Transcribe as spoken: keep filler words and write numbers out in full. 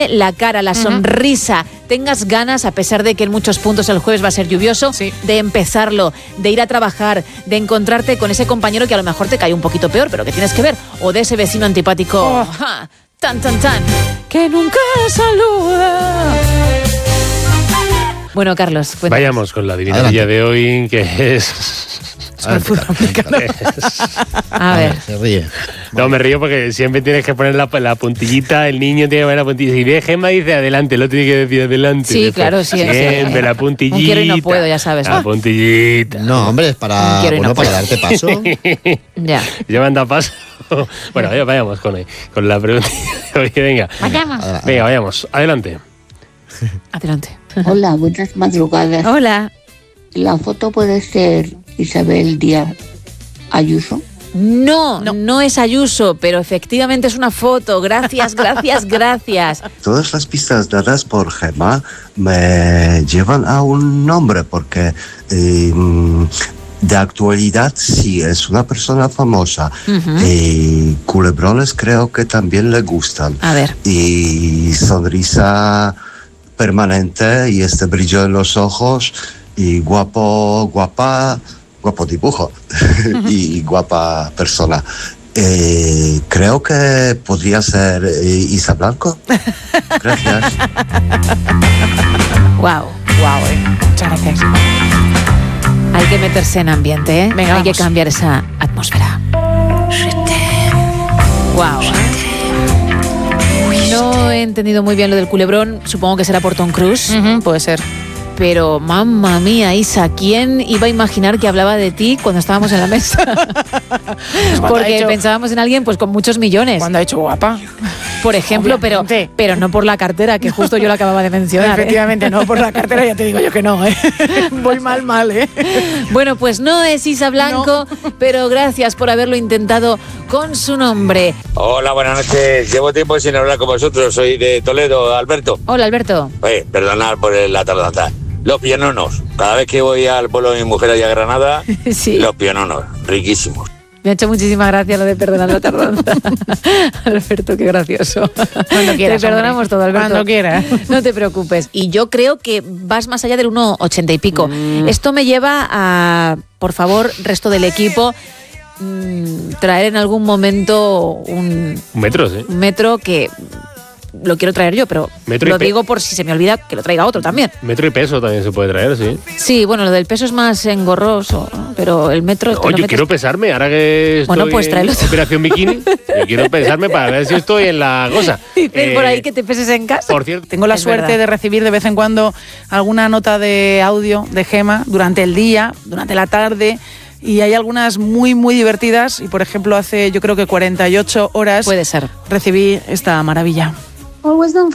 la cara, la sonrisa, uh-huh. tengas ganas, a pesar de que en muchos puntos el jueves va a ser lluvioso, sí. de empezarlo, de ir a trabajar, de encontrarte con ese compañero que a lo mejor te cae un poquito peor, pero que tienes que ver, o de ese vecino antipático, oh. ja, tan, tan, tan, que nunca saluda. Bueno, Carlos, cuéntanos. Vayamos con la adivinanza de hoy, que es... A ver, a ver. Se ríe. No, me río porque siempre tienes que poner la, la puntillita, el niño tiene que poner la puntillita. Si ve Gemma dice adelante, el otro tiene que decir adelante. Sí, después. claro, sí. Siempre sí. la puntillita. Un quiero y no puedo, ya sabes. La puntillita. No, hombre, es para, bueno, no para darte paso. Ya. Ya me han dado paso. Bueno, vaya, vayamos con, con la pregunta de hoy. Venga. Vayamos. Venga, vayamos. Adelante. Adelante. Hola, buenas madrugadas. Hola. ¿La foto puede ser Isabel Díaz Ayuso? No, no, no es Ayuso, pero efectivamente es una foto. Gracias, gracias, gracias. Todas las pistas dadas por Gemma me llevan a un nombre, porque eh, de actualidad sí, es una persona famosa. Uh-huh. Y culebrones creo que también le gustan. A ver. Y sonrisa permanente y este brillo en los ojos y guapo, guapa... guapo dibujo y guapa persona. Eh, creo que podría ser eh, Isa Blanco. Gracias. Wow, wow, eh. Muchas gracias. Hay que meterse en ambiente, ¿eh? Venga, Hay vamos. que cambiar esa atmósfera. Wow. No he entendido muy bien lo del culebrón. Supongo que será por Tom Cruise. Uh-huh, puede ser. Pero, mamma mía, Isa, ¿quién iba a imaginar que hablaba de ti cuando estábamos en la mesa? Porque hecho, pensábamos en alguien pues con muchos millones. Cuando ha hecho guapa. Por ejemplo, pero, pero no por la cartera, que justo yo lo acababa de mencionar. Efectivamente, ¿eh? No por la cartera, ya te digo yo que no, ¿eh? Voy mal, mal, ¿eh? Bueno, pues no es Isa Blanco, no. Pero gracias por haberlo intentado con su nombre. Hola, buenas noches. Llevo tiempo sin hablar con vosotros. Soy de Toledo, Alberto. Hola, Alberto. Oye, perdonad por la tardanza. Los piononos. Cada vez que voy al pueblo de mi mujer allá a Granada, sí. Los piononos, riquísimos. Me ha hecho muchísima gracia lo de perdonar la tardanza. Alberto, qué gracioso. Cuando quieras. Te perdonamos hombre. Todo, Alberto. Cuando quieras. No te preocupes. Y yo creo que vas más allá del uno ochenta y pico. Mm. Esto me lleva a, por favor, resto del equipo, mmm, traer en algún momento un... Un metro, sí. Un metro que... Lo quiero traer yo, pero metro lo digo por si se me olvida que lo traiga otro también. Metro y peso también se puede traer, sí. Sí, bueno, lo del peso es más engorroso, pero el metro... No, yo metes... quiero pesarme, ahora que estoy bueno, pues en operación bikini, yo quiero pesarme para ver si estoy en la cosa. Dicen eh, por ahí que te peses en casa. Por cierto, tengo la es suerte verdad. de recibir de vez en cuando alguna nota de audio de Gemma durante el día, durante la tarde... Y hay algunas muy, muy divertidas. Y, por ejemplo, hace yo creo que cuarenta y ocho horas... Puede ser. Recibí esta maravilla. Always done.